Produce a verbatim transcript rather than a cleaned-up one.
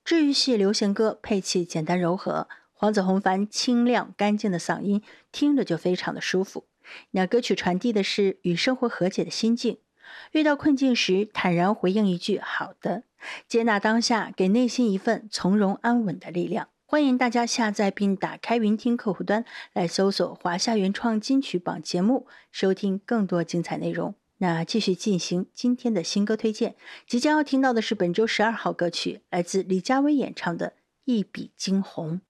治愈系流行歌配器简单柔和，黄子弘凡清亮干净的嗓音听着就非常的舒服。那歌曲传递的是与生活和解的心境，遇到困境时坦然回应一句好的，接纳当下，给内心一份从容安稳的力量。欢迎大家下载并打开云听客户端来搜索华夏原创金曲榜节目，收听更多精彩内容。那继续进行今天的新歌推荐，即将要听到的是本周十二号歌曲，来自李佳薇演唱的《一笔惊鸿》。